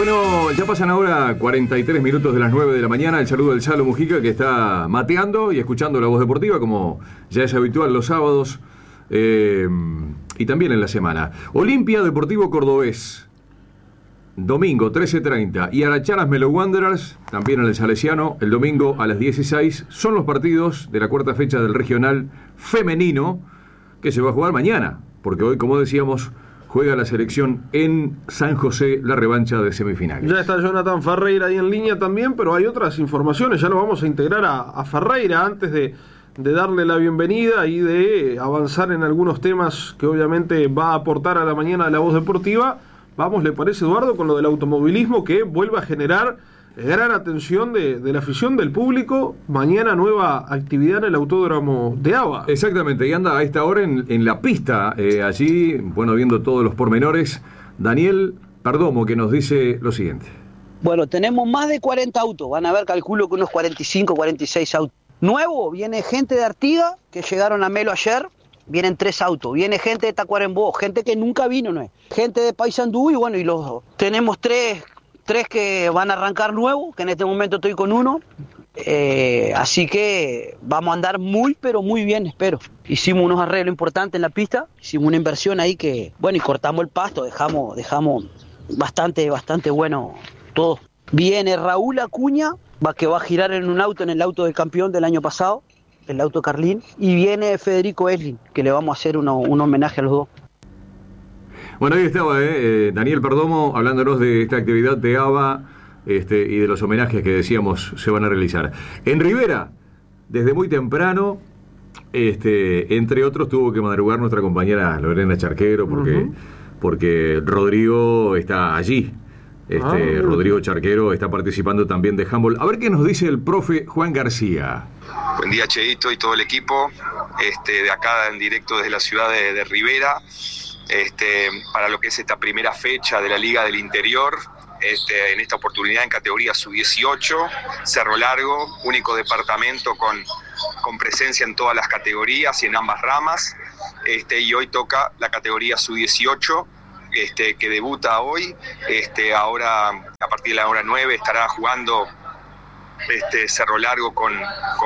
Bueno, ya pasan ahora 43 minutos de las 9 de la mañana. El saludo del Chalo Mujica, que está mateando y escuchando La Voz Deportiva, como ya es habitual los sábados y también en la semana. Olimpia Deportivo Cordobés, domingo 13:30. Y Aracharas Melo Wanderers, también en el Salesiano, el domingo a las 16. Son los partidos de la cuarta fecha del regional femenino que se va a jugar mañana, porque hoy, como decíamos, juega la selección en San José, la revancha de semifinales. Ya está Jonathan Ferreira ahí en línea también, pero hay otras informaciones. Ya lo vamos a integrar a Ferreira antes de darle la bienvenida y de avanzar en algunos temas que obviamente va a aportar a la mañana de La Voz Deportiva. Vamos, ¿le parece, Eduardo, con lo del automovilismo, que vuelve a generar gran atención de la afición del público? Mañana nueva actividad en el autódromo de Aba. Exactamente, y anda a esta hora en la pista, allí, bueno, viendo todos los pormenores, Daniel Perdomo, que nos dice lo siguiente. Bueno, tenemos más de 40 autos, van a ver, calculo que unos 45, 46 autos. Nuevo, viene gente de Artigas, que llegaron a Melo ayer, vienen 3 autos, viene gente de Tacuarembó, gente que nunca vino, ¿no es? Gente de Paysandú, y bueno, tenemos tres que van a arrancar nuevos, que en este momento estoy con uno, así que vamos a andar muy, pero muy bien, espero. Hicimos unos arreglos importantes en la pista, hicimos una inversión ahí que, bueno, y cortamos el pasto, dejamos bastante bueno todo. Viene Raúl Acuña, que va a girar en el auto del campeón del año pasado, el auto Carlín, y viene Federico Eslin, que le vamos a hacer un homenaje a los dos. Bueno, ahí estaba Daniel Perdomo hablándonos de esta actividad de ABA y de los homenajes que decíamos se van a realizar. En Rivera, desde muy temprano, entre otros, tuvo que madrugar nuestra compañera Lorena Charquero porque Rodrigo está allí. Rodrigo Charquero está participando también de handball. A ver qué nos dice el profe Juan García. Buen día, Cheito, y todo el equipo, de acá en directo desde la ciudad de Rivera, para lo que es esta primera fecha de la Liga del Interior, en esta oportunidad en categoría sub-18, Cerro Largo, único departamento con presencia en todas las categorías y en ambas ramas, y hoy toca la categoría sub-18, que debuta hoy. Ahora, a partir de la hora 9, estará jugando Cerro Largo con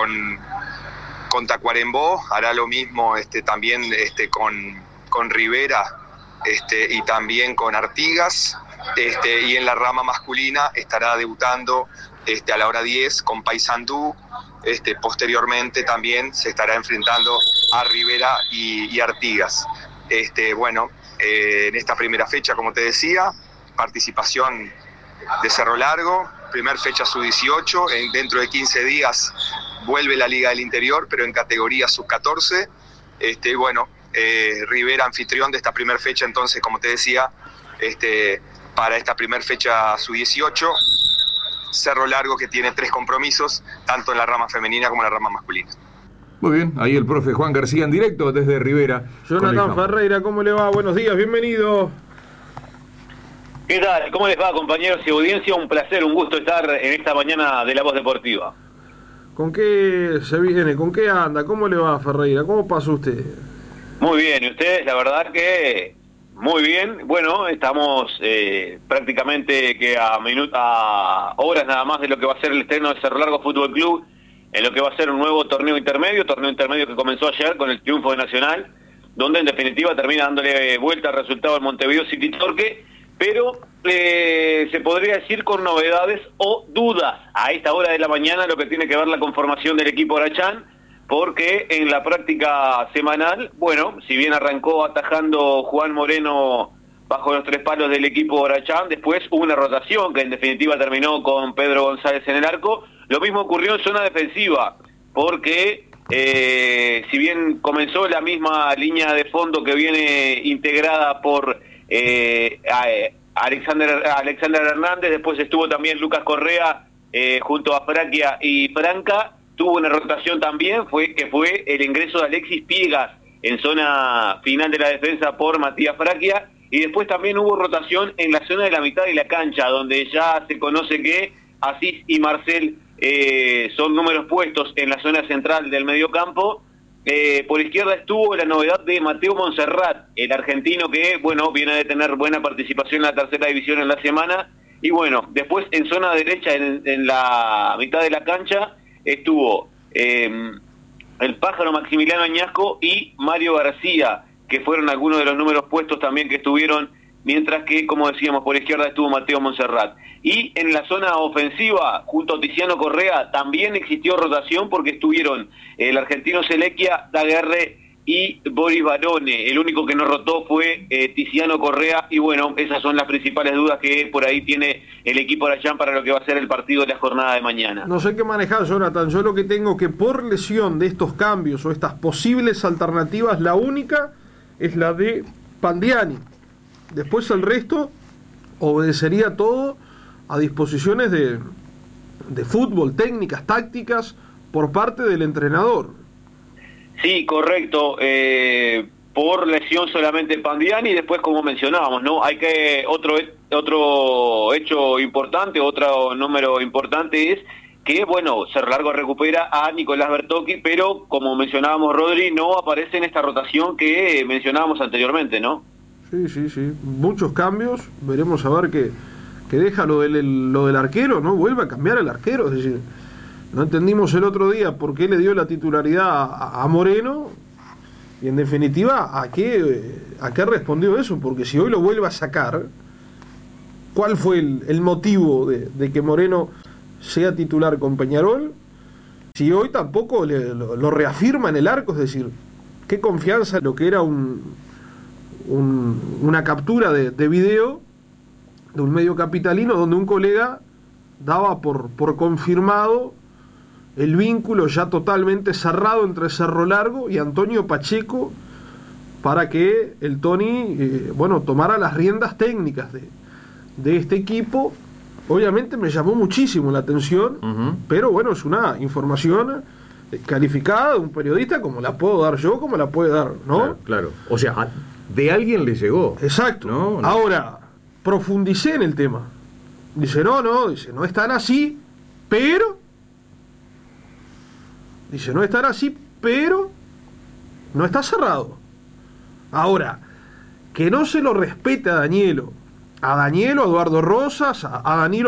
Tacuarembó, hará lo mismo también con Rivera y también con Artigas, y en la rama masculina estará debutando a la hora 10 con Paysandú. Posteriormente también se estará enfrentando a Rivera y Artigas. En esta primera fecha, como te decía, participación de Cerro Largo, primer fecha sub-18, dentro de 15 días vuelve la Liga del Interior, pero en categoría sub-14, Rivera anfitrión de esta primera fecha, entonces, como te decía, para esta primera fecha sub-18, Cerro Largo, que tiene 3 compromisos, tanto en la rama femenina como en la rama masculina. Muy bien, ahí el profe Juan García en directo desde Rivera. Jonathan Ferreira, ¿cómo le va? Buenos días, bienvenido. ¿Qué tal? ¿Cómo les va, compañeros y audiencia? Un placer, un gusto estar en esta mañana de La Voz Deportiva. ¿Con qué se viene? ¿Con qué anda? ¿Cómo le va, Ferreira? ¿Cómo pasó usted? Muy bien, y ustedes, la verdad que muy bien. Bueno, estamos prácticamente que a horas nada más de lo que va a ser el estreno de Cerro Largo Fútbol Club, en lo que va a ser un nuevo torneo intermedio que comenzó ayer con el triunfo de Nacional, donde en definitiva termina dándole vuelta al resultado al Montevideo City Torque, pero se podría decir con novedades o dudas a esta hora de la mañana, lo que tiene que ver la conformación del equipo Arachán, porque en la práctica semanal, bueno, si bien arrancó atajando Juan Moreno bajo los 3 palos del equipo Arachán, después hubo una rotación que en definitiva terminó con Pedro González en el arco. Lo mismo ocurrió en zona defensiva, porque si bien comenzó la misma línea de fondo que viene integrada por Alexander Hernández, después estuvo también Lucas Correa junto a Fraquia y Franca, tuvo una rotación también, que fue el ingreso de Alexis Piegas en zona final de la defensa por Matías Fraquia, y después también hubo rotación en la zona de la mitad de la cancha, donde ya se conoce que Asís y Marcel son números puestos en la zona central del mediocampo. Por izquierda estuvo la novedad de Mateo Monserrat, el argentino que, bueno, viene de tener buena participación en la tercera división en la semana, Y bueno, después en zona derecha, en la mitad de la cancha, estuvo el Pájaro Maximiliano Añasco y Mario García, que fueron algunos de los números puestos también que estuvieron, mientras que, como decíamos, por izquierda estuvo Mateo Monserrat. Y en la zona ofensiva, junto a Tiziano Correa, también existió rotación porque estuvieron el argentino Selequia, Daguerre y Boris Barone. El único que no rotó fue Tiziano Correa, y bueno, esas son las principales dudas que por ahí tiene el equipo Arayán para lo que va a ser el partido de la jornada de mañana. No sé qué manejar, Jonathan. Yo lo que tengo que, por lesión de estos cambios o estas posibles alternativas, la única es la de Pandiani. Después el resto obedecería todo a disposiciones de fútbol, técnicas, tácticas por parte del entrenador. Sí, correcto. Por lesión solamente Pandiani, y después, como mencionábamos, ¿no? Hay que otro hecho importante, otro número importante es que, bueno, Cerro Largo recupera a Nicolás Bertocchi, pero como mencionábamos, Rodri, no aparece en esta rotación que mencionábamos anteriormente, ¿no? Sí. Muchos cambios. Veremos a ver qué deja lo del arquero, ¿no? Vuelve a cambiar el arquero, es decir, no entendimos el otro día por qué le dio la titularidad a Moreno, y en definitiva, ¿a qué respondió eso? Porque si hoy lo vuelve a sacar, ¿cuál fue el motivo de que Moreno sea titular con Peñarol? Si hoy tampoco lo reafirma en el arco, es decir, qué confianza en lo que era una captura de video de un medio capitalino donde un colega daba por confirmado el vínculo ya totalmente cerrado entre Cerro Largo y Antonio Pacheco para que el Tony tomara las riendas técnicas de este equipo. Obviamente me llamó muchísimo la atención, pero bueno, es una información calificada de un periodista como la puedo dar yo, como la puede dar, ¿no? Claro. O sea, de alguien le llegó. Exacto. No. Ahora, profundicé en el tema. Dice, no es tan así, pero... Dice, no es tan así, pero no está cerrado. Ahora, que no se lo respete a Danielo, a Eduardo Rosas, a Danilo